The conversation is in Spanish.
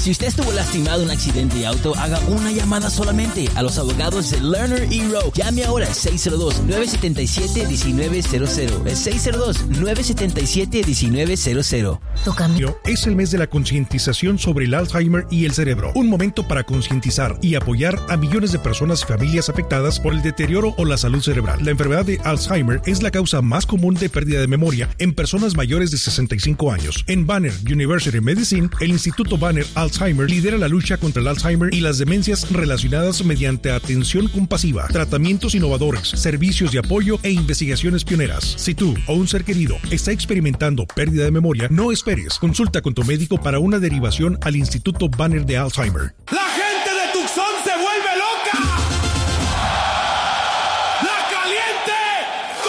Si usted estuvo lastimado en un accidente de auto, haga una llamada solamente a los abogados de Lerner y Rowe. Llame ahora al 602-977-1900. El 602-977-1900. Tu cambio. Es el mes de la concientización sobre el Alzheimer y el cerebro. Un momento para concientizar y apoyar a millones de personas y familias afectadas por el deterioro o la salud cerebral. La enfermedad de Alzheimer es la causa más común de pérdida de memoria en personas mayores de 65 años. En Banner University Medicine, el Instituto Banner Alzheimer lidera la lucha contra el Alzheimer y las demencias relacionadas mediante atención compasiva, tratamientos innovadores, servicios de apoyo e investigaciones pioneras. Si tú o un ser querido está experimentando pérdida de memoria, no esperes. Consulta con tu médico para una derivación al Instituto Banner de Alzheimer. La